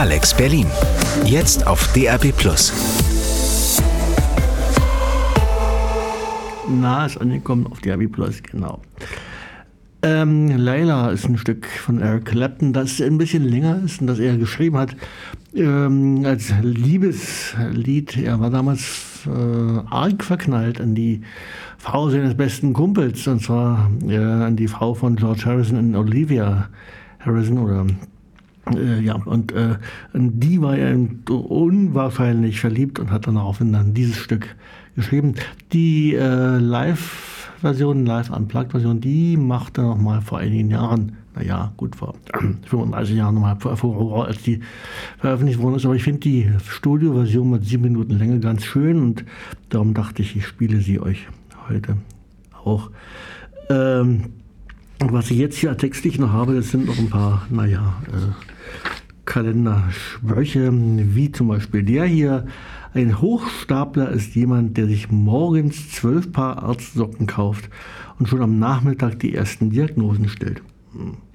Alex Berlin. Jetzt auf DAB+. Na, ist angekommen auf DAB+, genau. Layla ist ein Stück von Eric Clapton, das ein bisschen länger ist und das er geschrieben hat als Liebeslied. Er war damals arg verknallt an die Frau seines besten Kumpels, und zwar an die Frau von George Harrison und Olivia Harrison und die war er unwahrscheinlich verliebt und hat daraufhin dann dieses Stück geschrieben. Die Live-Version, Live-Unplugged-Version, die machte er nochmal vor einigen Jahren, vor 35 Jahren nochmal vor, als die veröffentlicht worden ist. Aber ich finde die Studio-Version mit 7 Minuten Länge ganz schön und darum dachte ich spiele sie euch heute auch. Was ich jetzt hier textlich noch habe, das sind noch ein paar, Kalendersprüche, wie zum Beispiel der hier. Ein Hochstapler ist jemand, der sich morgens 12 Paar Arztsocken kauft und schon am Nachmittag die ersten Diagnosen stellt.